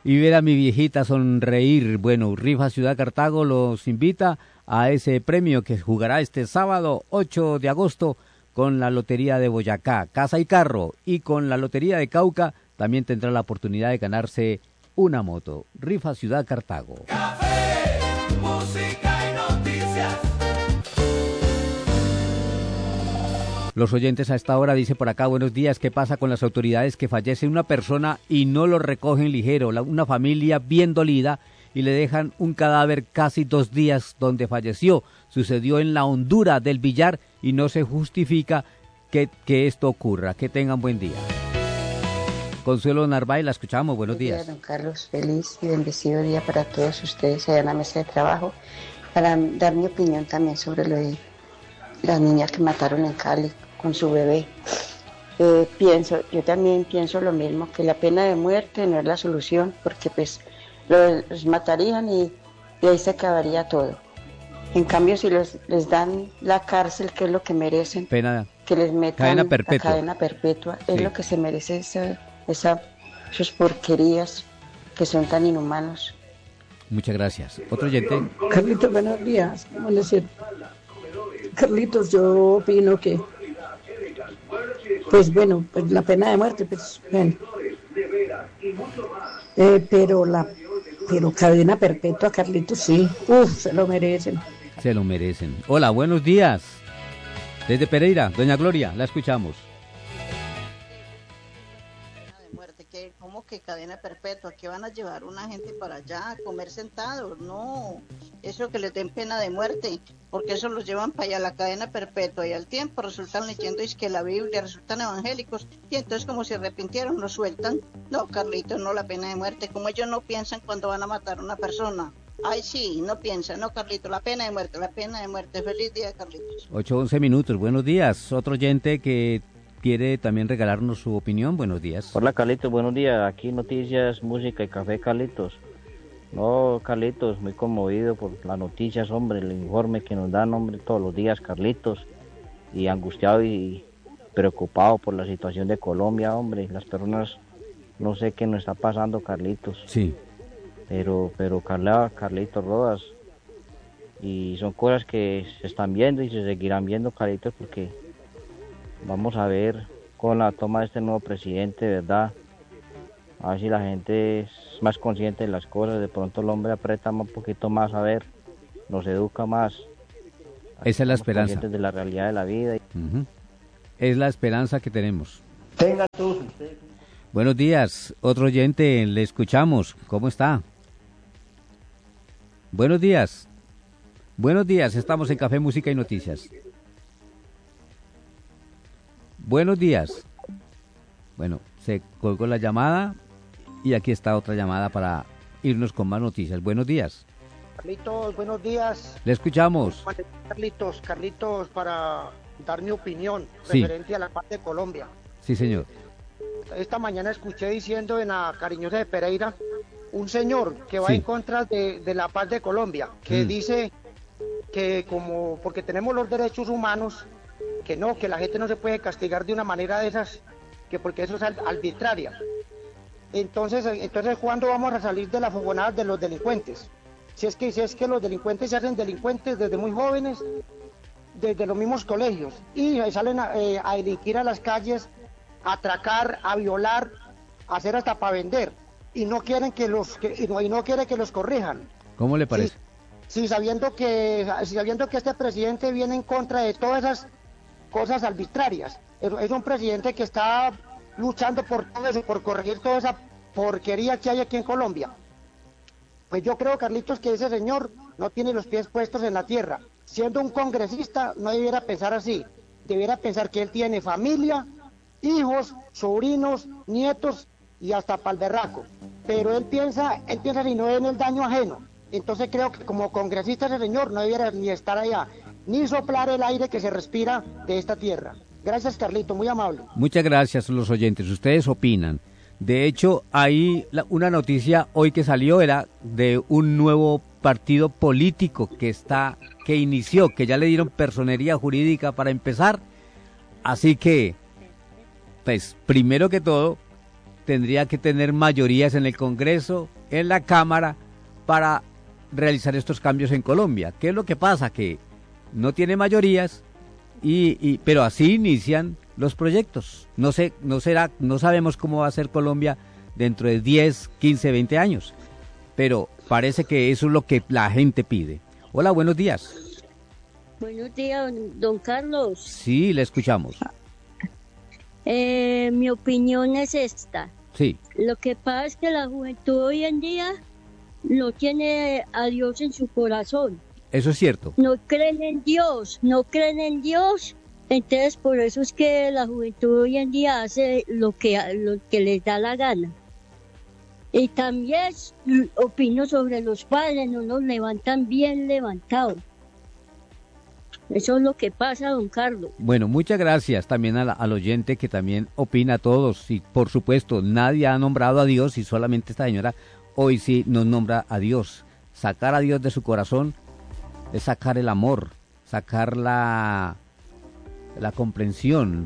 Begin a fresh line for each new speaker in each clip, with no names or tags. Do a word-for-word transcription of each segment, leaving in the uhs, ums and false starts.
y ver a mi viejita sonreír. Bueno, Rifa Ciudad Cartago los invita a ese premio que jugará este sábado ocho de agosto con la Lotería de Boyacá, Casa y Carro, y con la Lotería de Cauca también tendrá la oportunidad de ganarse una moto. Rifa Ciudad Cartago.
Café, música y noticias.
Los oyentes a esta hora dice por acá, buenos días, ¿qué pasa con las autoridades que fallece una persona y no lo recogen ligero? La, una familia bien dolida y le dejan un cadáver casi dos días donde falleció. Sucedió en la hondura del Villar y no se justifica que, que esto ocurra. Que tengan buen día. Consuelo Narváez, la escuchamos, buenos días.
Buen día, don Carlos, feliz y bendecido día para todos ustedes allá en la mesa de trabajo, para dar mi opinión también sobre lo de las niñas que mataron en Cali con su bebé. Eh, pienso, yo también pienso lo mismo, que la pena de muerte no es la solución, porque pues los, los matarían y, y ahí se acabaría todo. En cambio, si los, les dan la cárcel, que es lo que merecen,
pena,
que les metan
cadena perpetua,
la cadena perpetua, es
sí.
lo que se merece esa, esa, esas porquerías que son tan inhumanos.
Muchas gracias. ¿Otro oyente?
Carlitos, buenos días. ¿Cómo le siento? Carlitos, yo opino que, pues bueno, pues la pena de muerte, pues bueno, eh, pero la, pero cadena perpetua, Carlitos, sí, uff, se lo merecen.
Se lo merecen. Hola, buenos días. Desde Pereira, doña Gloria, la escuchamos.
¿Cómo que cadena perpetua? ¿Qué van a llevar una gente para allá a comer sentados? No, eso que les den pena de muerte, porque eso los llevan para allá a la cadena perpetua y al tiempo resultan leyendo es que la Biblia, resultan evangélicos y entonces como se arrepintieron los sueltan. No, Carlitos, no la pena de muerte, como ellos no piensan cuando van a matar a una persona. Ay, sí, no piensan, no, Carlitos, la pena de muerte, la pena de muerte. Feliz día, Carlitos.
ocho once minutos, buenos días. Otro oyente que quiere también regalarnos su opinión. Buenos días.
Hola, Carlitos, buenos días. Aquí noticias, música y café, Carlitos. No, Carlitos, muy conmovido por las noticias, hombre, el informe que nos dan, hombre, todos los días, Carlitos. Y angustiado y preocupado por la situación de Colombia, hombre. Las personas, no sé qué nos está pasando, Carlitos.
Sí.
Pero, pero Carla, Carlitos Rodas. Y son cosas que se están viendo y se seguirán viendo, Carlitos, porque vamos a ver con la toma de este nuevo presidente, ¿verdad? A ver si la gente es más consciente de las cosas, de pronto el hombre aprieta un poquito más, a ver, nos educa más.
Esa es la esperanza.
De la realidad de la vida.
Uh-huh. Es la esperanza que tenemos.
Tengan todos ustedes.
Buenos días, otro oyente, le escuchamos. ¿Cómo está? Buenos días. Buenos días, estamos en Café, Música y Noticias. Buenos días. Bueno, se colgó la llamada y aquí está otra llamada para irnos con más noticias. Buenos días.
Carlitos, buenos días.
Le escuchamos.
Carlitos, Carlitos, para dar mi opinión
sí.
referente a la paz de Colombia.
Sí, señor.
Esta mañana escuché diciendo en la Cariñosa de Pereira un señor que va
sí.
en contra de, de la paz de Colombia, que mm. dice que como porque tenemos los derechos humanos, que no, que la gente no se puede castigar de una manera de esas, que porque eso es arbitraria. Entonces, entonces ¿cuándo vamos a salir de la fogonada de los delincuentes? Si es que si es que los delincuentes se hacen delincuentes desde muy jóvenes, desde los mismos colegios, y salen a, eh, a delinquir a las calles, a atracar, a violar, a hacer hasta para vender, y no quieren que los que, y no, y no quieren que los corrijan.
¿Cómo le parece?
Sí, sí, sabiendo que sabiendo que este presidente viene en contra de todas esas cosas arbitrarias. Es, es un presidente que está luchando por todo eso, por corregir toda esa porquería que hay aquí en Colombia. Pues yo creo, Carlitos, que ese señor no tiene los pies puestos en la tierra. Siendo un congresista, no debiera pensar así. Debiera pensar que él tiene familia, hijos, sobrinos, nietos y hasta pa'l berraco. Pero él piensa, él piensa si no en el daño ajeno. Entonces creo que como congresista ese señor no debiera ni estar allá, ni soplar el aire que se respira de esta tierra. Gracias, Carlito, muy amable.
Muchas gracias a los oyentes, ustedes opinan. De hecho, hay una noticia hoy que salió, era de un nuevo partido político que está, que inició, que ya le dieron personería jurídica para empezar. Así que, pues, primero que todo, tendría que tener mayorías en el Congreso, en la Cámara, para realizar estos cambios en Colombia. ¿Qué es lo que pasa? Que no tiene mayorías, y, y pero así inician los proyectos. No sé, no será, no sabemos cómo va a ser Colombia dentro de diez, quince, veinte años, pero parece que eso es lo que la gente pide. Hola, buenos días.
Buenos días, don Carlos.
Sí, le escuchamos.
Eh, mi opinión es esta.
Sí.
Lo que pasa es que la juventud hoy en día no tiene a Dios en su corazón.
Eso es cierto.
No creen en Dios, no creen en Dios. Entonces, por eso es que la juventud hoy en día hace lo que, lo que les da la gana. Y también opino sobre los padres, no nos levantan bien levantados. Eso es lo que pasa, don Carlos.
Bueno, muchas gracias también a la, al oyente que también opina a todos. Y por supuesto, nadie ha nombrado a Dios y solamente esta señora hoy sí nos nombra a Dios. Sacar a Dios de su corazón es sacar el amor, sacar la, la comprensión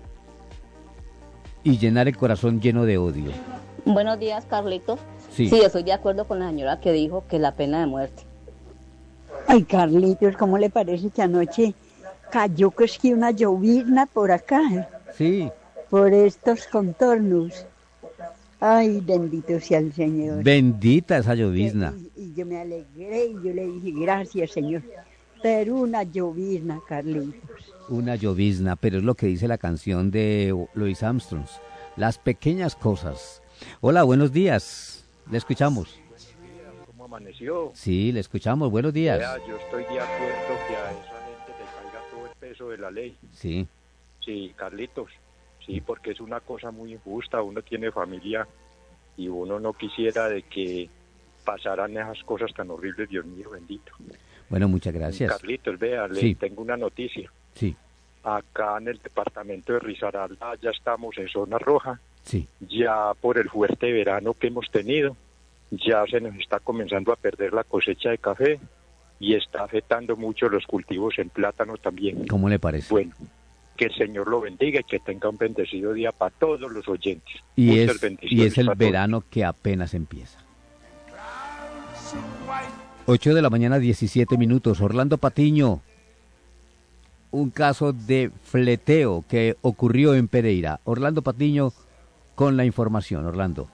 y llenar el corazón lleno de odio.
Buenos días, Carlitos.
Sí.
Sí, estoy de acuerdo con la señora que dijo que la pena de muerte.
Ay, Carlitos, ¿cómo le parece que anoche cayó que es que una llovizna por acá?
Sí.
Por estos contornos. Ay, bendito sea el Señor.
Bendita esa llovizna.
Y, y yo me alegré y yo le dije, gracias, Señor. Pero una llovizna, Carlitos.
Una llovizna, pero es lo que dice la canción de Louis Armstrong. Las pequeñas cosas. Hola, buenos días. Le escuchamos.
¿Cómo amaneció?
Sí, le escuchamos. Buenos días.
Vea, yo estoy de acuerdo que a esa gente le caiga todo el peso de la ley.
Sí.
Sí, Carlitos. Sí, porque es una cosa muy injusta. Uno tiene familia y uno no quisiera de que pasaran esas cosas tan horribles, Dios mío bendito.
Bueno, muchas gracias.
Carlitos, vea, le
Sí.
tengo una noticia.
Sí.
Acá en el departamento de Risaralda ya estamos en zona roja.
Sí.
Ya por el fuerte verano que hemos tenido, ya se nos está comenzando a perder la cosecha de café y está afectando mucho los cultivos en plátano también.
¿Cómo le parece?
Bueno, que el Señor lo bendiga y que tenga un bendecido día para todos los oyentes.
Y
Muchas
es,
bendiciones
y es el
para todos.
verano que apenas empieza. ocho de la mañana, diecisiete minutos. Orlando Patiño. Un caso de fleteo que ocurrió en Pereira. Orlando Patiño con la información. Orlando.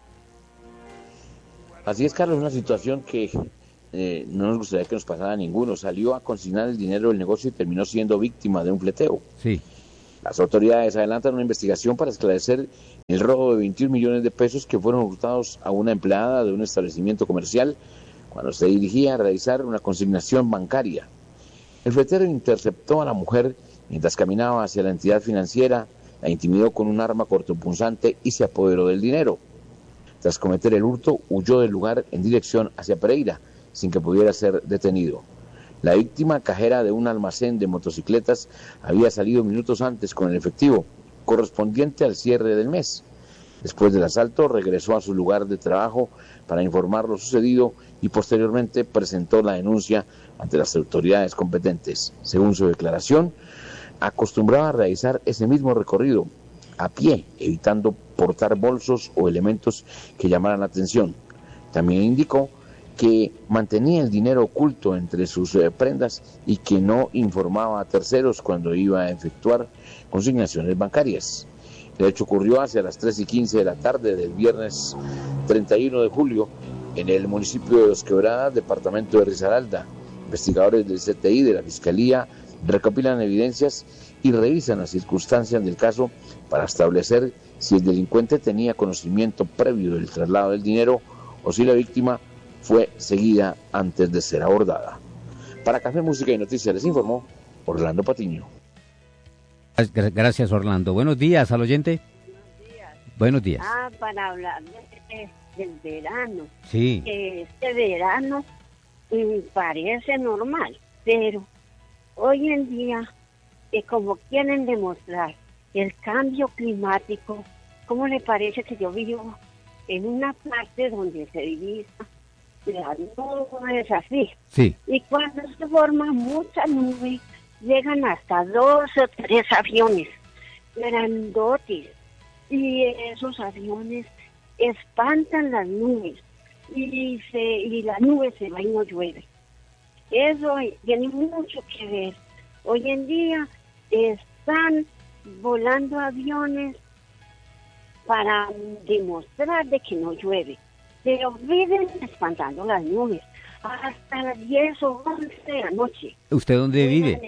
Así es, Carlos, una situación que eh, no nos gustaría que nos pasara a ninguno. Salió a consignar el dinero del negocio y terminó siendo víctima de un fleteo.
Sí.
Las autoridades adelantan una investigación para esclarecer el robo de veintiún millones de pesos que fueron hurtados a una empleada de un establecimiento comercial cuando se dirigía a realizar una consignación bancaria. El fletero interceptó a la mujer mientras caminaba hacia la entidad financiera, la intimidó con un arma cortopunzante y se apoderó del dinero. Tras cometer el hurto, huyó del lugar en dirección hacia Pereira, sin que pudiera ser detenido. La víctima, cajera de un almacén de motocicletas, había salido minutos antes con el efectivo, correspondiente al cierre del mes. Después del asalto, regresó a su lugar de trabajo para informar lo sucedido y posteriormente presentó la denuncia ante las autoridades competentes. Según su declaración, acostumbraba a realizar ese mismo recorrido a pie, evitando portar bolsos o elementos que llamaran la atención. También indicó que mantenía el dinero oculto entre sus eh, prendas y que no informaba a terceros cuando iba a efectuar consignaciones bancarias. El hecho ocurrió hacia las tres y quince de la tarde del viernes treinta y uno de julio en el municipio de Dos Quebradas, departamento de Risaralda. Investigadores del C T I de la Fiscalía recopilan evidencias y revisan las circunstancias del caso para establecer si el delincuente tenía conocimiento previo del traslado del dinero o si la víctima fue seguida antes de ser abordada. Para Café, Música y Noticias les informó Orlando Patiño.
Gracias, Orlando. Buenos días al oyente.
Buenos días.
Buenos días.
Ah, para hablar de, del verano.
Sí.
Que este verano mm, parece normal, pero hoy en día, eh, como quieren demostrar el cambio climático, ¿cómo le parece que yo vivo en una parte donde se divisa las nubes así?
Sí.
Y cuando se forma mucha nube, llegan hasta dos o tres aviones grandotes. Y esos aviones espantan las nubes y, se, y la nube se va y no llueve. Eso tiene mucho que ver. Hoy en día están volando aviones para demostrar de que no llueve, pero viven espantando las nubes hasta las diez o once de la noche.
¿Usted dónde vive?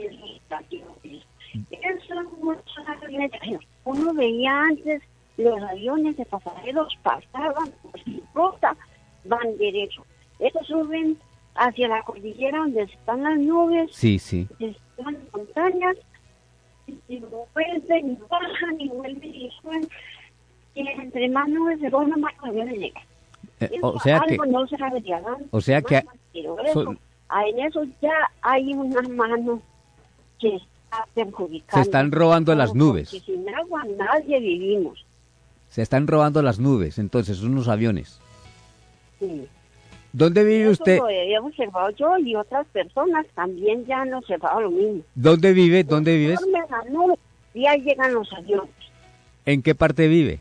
Eso es mucho. Uno veía antes los aviones de pasajeros pasaban por su ruta, van derecho. Estos suben hacia la cordillera donde están las nubes,
sí, sí.
están las montañas, y vuelven y bajan y vuelven y suben. Y entre más nubes se forman, más aviones llegan.
Eh, o sea que,
no se averiarán,
o sea que,
pero eso,
so,
en eso ya hay una mano que está perjudicando.
Se están robando las nubes.
Porque sin agua nadie vivimos.
Se están robando las nubes, entonces, unos aviones.
Sí.
¿Dónde vive
eso
usted?
Lo he observado yo y otras personas también ya han observado lo mismo.
¿Dónde vive? ¿Dónde vives?
La nube, y ahí llegan los aviones.
¿En qué parte vive?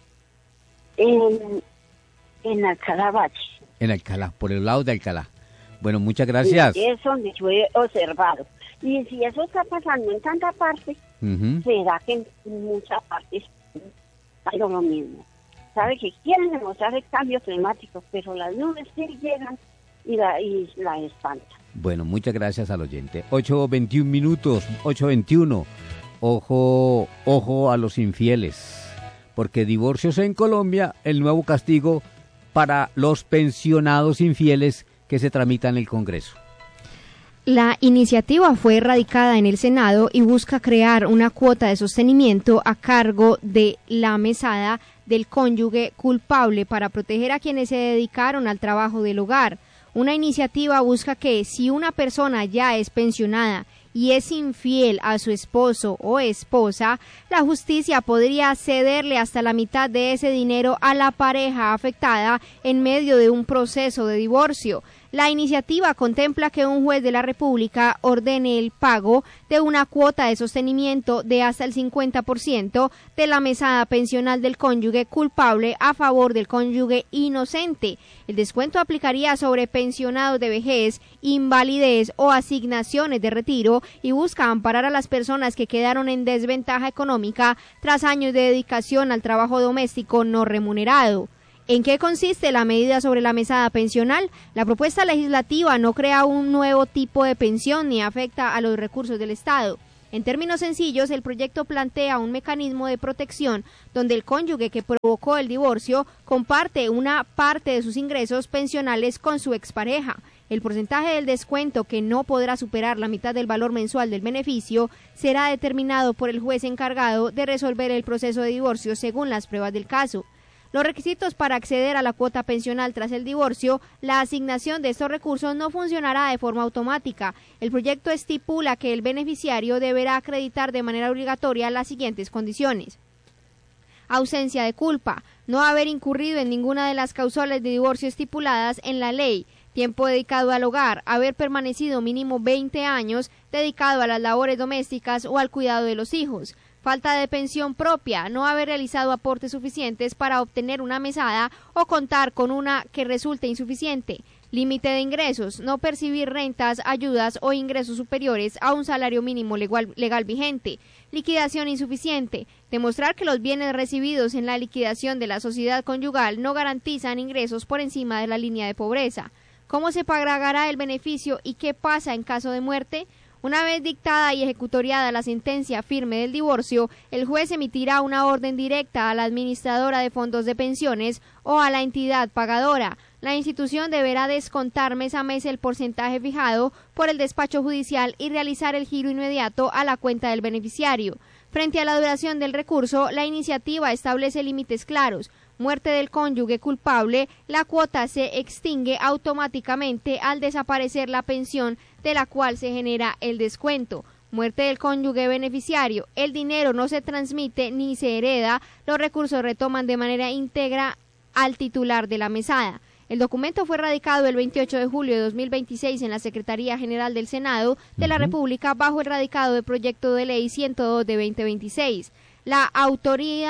En, en Alcalá Bache.
En Alcalá, por el lado de Alcalá. Bueno, muchas gracias.
Sí, es donde yo he observado. Y si eso está pasando en tanta parte, uh-huh. será que en muchas partes hay lo mismo. Sabe que quieren demostrar el cambio climático, pero las nubes sí llegan y la, y la espantan.
Bueno, muchas gracias al oyente. ocho veintiún minutos, ocho veintiuno. Ojo, ojo a los infieles. Porque divorcios en Colombia, el nuevo castigo para los pensionados infieles que se tramita en el Congreso.
La iniciativa fue radicada en el Senado y busca crear una cuota de sostenimiento a cargo de la mesada del cónyuge culpable para proteger a quienes se dedicaron al trabajo del hogar. Una iniciativa busca que si una persona ya es pensionada y es infiel a su esposo o esposa, la justicia podría cederle hasta la mitad de ese dinero a la pareja afectada en medio de un proceso de divorcio. La iniciativa contempla que un juez de la República ordene el pago de una cuota de sostenimiento de hasta el cincuenta por ciento de la mesada pensional del cónyuge culpable a favor del cónyuge inocente. El descuento aplicaría sobre pensionados de vejez, invalidez o asignaciones de retiro y busca amparar a las personas que quedaron en desventaja económica tras años de dedicación al trabajo doméstico no remunerado. ¿En qué consiste la medida sobre la mesada pensional? La propuesta legislativa no crea un nuevo tipo de pensión ni afecta a los recursos del Estado. En términos sencillos, el proyecto plantea un mecanismo de protección donde el cónyuge que provocó el divorcio comparte una parte de sus ingresos pensionales con su expareja. El porcentaje del descuento, que no podrá superar la mitad del valor mensual del beneficio, será determinado por el juez encargado de resolver el proceso de divorcio según las pruebas del caso. Los requisitos para acceder a la cuota pensional tras el divorcio: la asignación de estos recursos no funcionará de forma automática. El proyecto estipula que el beneficiario deberá acreditar de manera obligatoria las siguientes condiciones: ausencia de culpa, no haber incurrido en ninguna de las causales de divorcio estipuladas en la ley, tiempo dedicado al hogar, haber permanecido mínimo veinte años dedicado a las labores domésticas o al cuidado de los hijos, falta de pensión propia, no haber realizado aportes suficientes para obtener una mesada o contar con una que resulte insuficiente, límite de ingresos, no percibir rentas, ayudas o ingresos superiores a un salario mínimo legal, legal vigente, liquidación insuficiente, demostrar que los bienes recibidos en la liquidación de la sociedad conyugal no garantizan ingresos por encima de la línea de pobreza. ¿Cómo se pagará el beneficio y qué pasa en caso de muerte? Una vez dictada y ejecutoriada la sentencia firme del divorcio, el juez emitirá una orden directa a la administradora de fondos de pensiones o a la entidad pagadora. La institución deberá descontar mes a mes el porcentaje fijado por el despacho judicial y realizar el giro inmediato a la cuenta del beneficiario. Frente a la duración del recurso, la iniciativa establece límites claros. Muerte del cónyuge culpable, la cuota se extingue automáticamente al desaparecer la pensión de la cual se genera el descuento. Muerte del cónyuge beneficiario, el dinero no se transmite ni se hereda, los recursos retoman de manera íntegra al titular de la mesada. El documento fue radicado el veintiocho de julio de dos mil veintiséis en la Secretaría General del Senado de la República bajo el radicado de proyecto de ley ciento dos de dos mil veintiséis. La autoría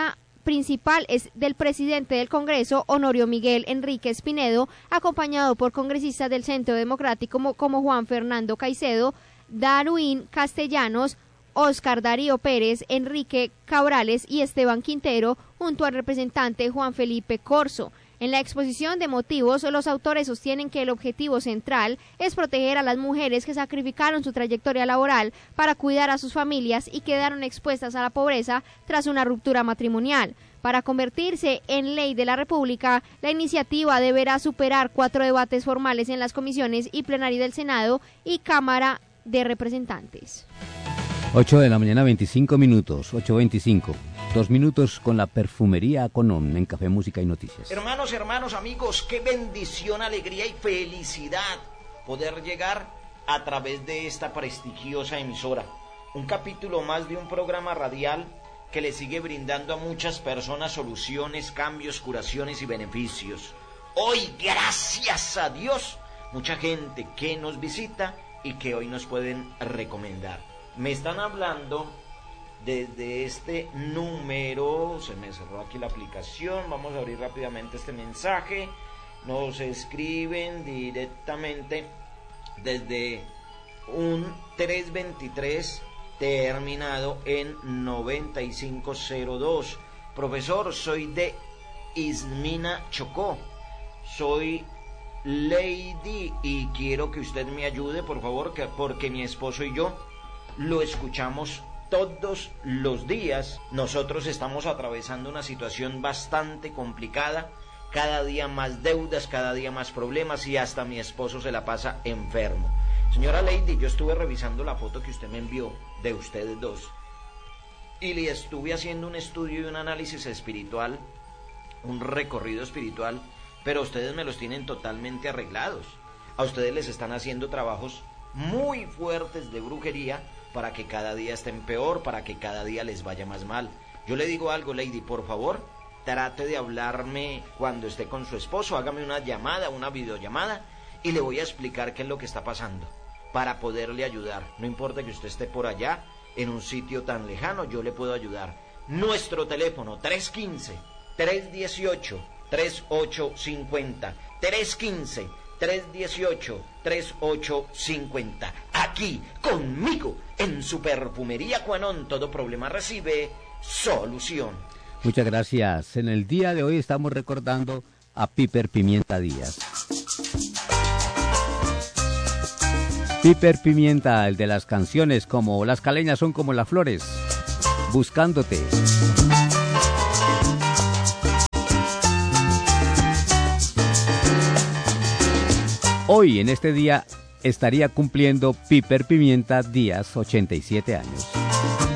principal es del presidente del Congreso, Honorio Miguel Enríquez Pinedo, acompañado por congresistas del Centro Democrático como, como Juan Fernando Caicedo, Darwin Castellanos, Óscar Darío Pérez, Enrique Cabrales y Esteban Quintero, junto al representante Juan Felipe Corso. En la exposición de motivos, los autores sostienen que el objetivo central es proteger a las mujeres que sacrificaron su trayectoria laboral para cuidar a sus familias y quedaron expuestas a la pobreza tras una ruptura matrimonial. Para convertirse en ley de la República, la iniciativa deberá superar cuatro debates formales en las comisiones y plenaria del Senado y Cámara de Representantes.
ocho de la mañana, veinticinco minutos, ocho veinticinco. Dos minutos con la perfumería Conon en Café, Música y Noticias.
Hermanos, hermanos, amigos, qué bendición, alegría y felicidad poder llegar a través de esta prestigiosa emisora. Un capítulo más de un programa radial que le sigue brindando a muchas personas soluciones, cambios, curaciones y beneficios. Hoy, gracias a Dios, mucha gente que nos visita y que hoy nos pueden recomendar. Me están hablando desde este número, se me cerró aquí la aplicación, vamos a abrir rápidamente este mensaje. Nos escriben directamente desde un tres veintitrés terminado en noventa y cinco cero dos. Profesor, soy de Ismina, Chocó. Soy Lady y quiero que usted me ayude, por favor, que, porque mi esposo y yo lo escuchamos todos los días. Nosotros estamos atravesando una situación bastante complicada, cada día más deudas, cada día más problemas y hasta mi esposo se la pasa enfermo. Señora Lady, yo estuve revisando la foto que usted me envió de ustedes dos y le estuve haciendo un estudio y un análisis espiritual, un recorrido espiritual, pero ustedes me los tienen totalmente arreglados. A ustedes les están haciendo trabajos muy fuertes de brujería para que cada día estén peor, para que cada día les vaya más mal. Yo le digo algo, Lady, por favor, trate de hablarme cuando esté con su esposo, hágame una llamada, una videollamada, y le voy a explicar qué es lo que está pasando, para poderle ayudar. No importa que usted esté por allá, en un sitio tan lejano, yo le puedo ayudar. Nuestro teléfono, tres uno cinco, tres uno ocho, tres ocho cinco cero, tres uno cinco, tres uno ocho, tres ocho cinco cero. Aquí, conmigo, en su perfumería Cuanón, todo problema recibe solución.
Muchas gracias. En el día de hoy estamos recordando a Piper Pimienta Díaz. Piper Pimienta, el de las canciones como Las caleñas son como las flores, Buscándote. Hoy, en este día, estaría cumpliendo Piper Pimienta Díaz ochenta y siete años.